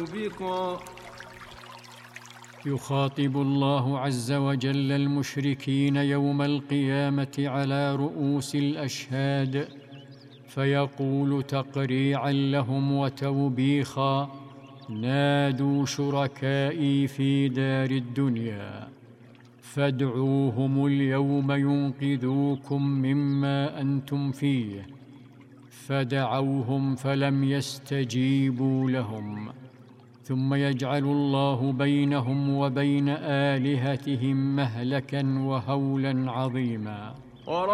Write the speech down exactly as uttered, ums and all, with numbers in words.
بكم. يخاطب الله عز وجل المشركين يوم القيامة على رؤوس الأشهاد، فيقول تقريعا لهم وتوبيخا: نادوا شركائي في دار الدنيا فادعوهم اليوم ينقذوكم مما أنتم فيه. فدعوهم فلم يستجيبوا لهم، ثم يجعل الله بينهم وبين آلهتهم مهلكا وهولا عظيما.